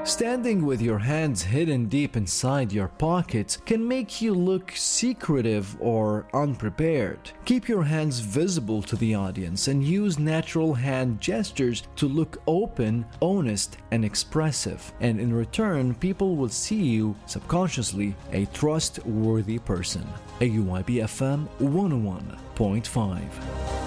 Standing with your hands hidden deep inside your pockets can make you look secretive or unprepared. Keep your hands visible to the audience and use natural hand gestures to look open, honest, and expressive. And in return, people will see you subconsciously a trustworthy person. AUYB FM 101.5.